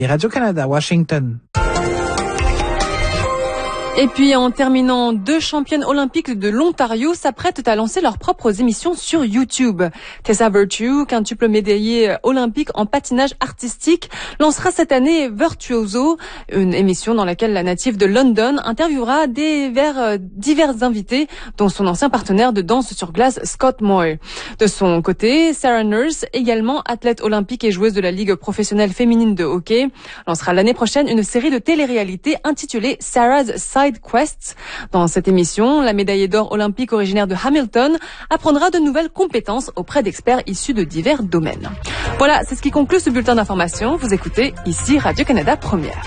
Et Radio-Canada, Washington. Et puis en terminant, 2 championnes olympiques de l'Ontario s'apprêtent à lancer leurs propres émissions sur YouTube. Tessa Virtue, quintuple médaillée olympique en patinage artistique, lancera cette année Virtuoso, une émission dans laquelle la native de London interviewera divers invités, dont son ancien partenaire de danse sur glace Scott Moir. De son côté, Sarah Nurse, également athlète olympique et joueuse de la Ligue professionnelle féminine de hockey, lancera l'année prochaine une série de télé-réalité intitulée Sarah's Side Quests. Dans cette émission, la médaillée d'or olympique originaire de Hamilton apprendra de nouvelles compétences auprès d'experts issus de divers domaines. Voilà, c'est ce qui conclut ce bulletin d'information. Vous écoutez ici Radio-Canada Première.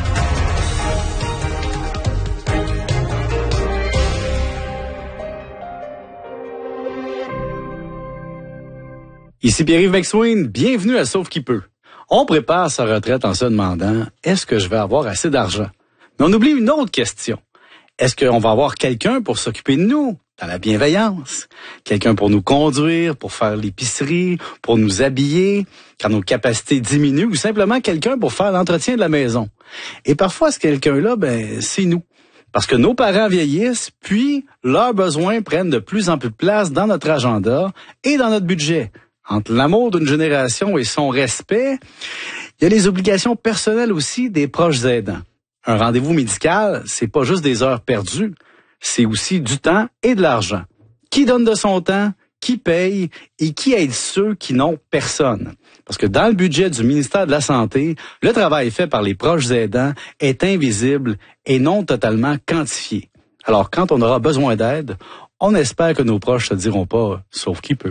Ici Pierre-Yves McSween, bienvenue à Sauve qui peut. On prépare sa retraite en se demandant, est-ce que je vais avoir assez d'argent? Mais on oublie une autre question. Est-ce qu'on va avoir quelqu'un pour s'occuper de nous, dans la bienveillance? Quelqu'un pour nous conduire, pour faire l'épicerie, pour nous habiller, quand nos capacités diminuent, ou simplement quelqu'un pour faire l'entretien de la maison? Et parfois, ce quelqu'un-là, c'est nous. Parce que nos parents vieillissent, puis leurs besoins prennent de plus en plus de place dans notre agenda et dans notre budget. Entre l'amour d'une génération et son respect, il y a les obligations personnelles aussi des proches aidants. Un rendez-vous médical, c'est pas juste des heures perdues, c'est aussi du temps et de l'argent. Qui donne de son temps, qui paye et qui aide ceux qui n'ont personne? Parce que dans le budget du ministère de la Santé, le travail fait par les proches aidants est invisible et non totalement quantifié. Alors quand on aura besoin d'aide, on espère que nos proches ne diront pas « sauf qui peut ».